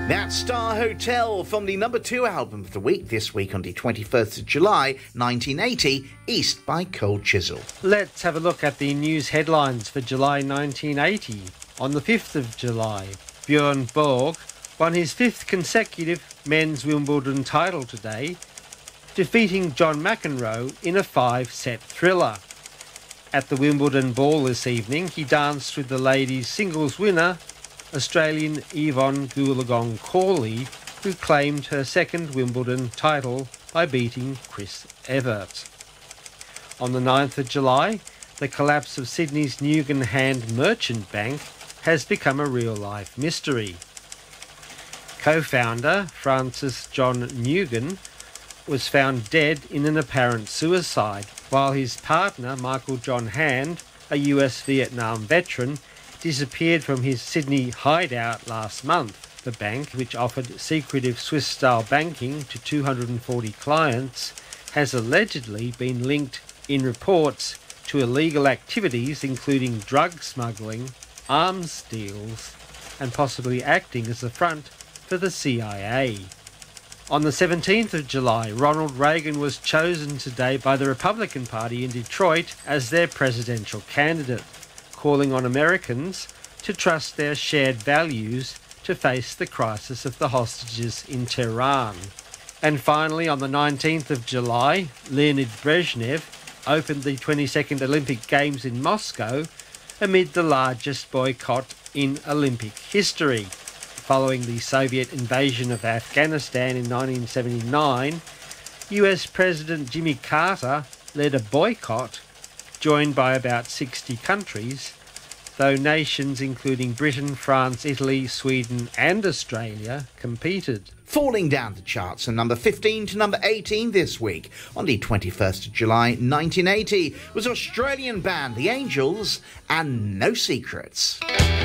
That's Star Hotel from the number 2 album of the week this week on the 21st of July 1980, East by Cold Chisel. Let's have a look at the news headlines for July 1980. On the 5th of July, Björn Borg won his 5th consecutive men's Wimbledon title today, defeating John McEnroe in a 5-set thriller. At the Wimbledon ball this evening, he danced with the ladies' singles winner, Australian Yvonne Goolagong-Cawley, who claimed her 2nd Wimbledon title by beating Chris Evert. On the 9th of July, the collapse of Sydney's Newgan Hand Merchant Bank has become a real-life mystery. Co-founder Francis John Newgan was found dead in an apparent suicide, while his partner, Michael John Hand, a US Vietnam veteran, disappeared from his Sydney hideout last month. The bank, which offered secretive Swiss-style banking to 240 clients, has allegedly been linked in reports to illegal activities including drug smuggling, arms deals, and possibly acting as a front for the CIA. On the 17th of July, Ronald Reagan was chosen today by the Republican Party in Detroit as their presidential candidate, calling on Americans to trust their shared values to face the crisis of the hostages in Tehran. And finally, on the 19th of July, Leonid Brezhnev opened the 22nd Olympic Games in Moscow amid the largest boycott in Olympic history. Following the Soviet invasion of Afghanistan in 1979, US President Jimmy Carter led a boycott joined by about 60 countries, though nations including Britain, France, Italy, Sweden and Australia competed. Falling down the charts from number 15 to number 18 this week on the 21st of July 1980 was Australian band The Angels and No Secrets.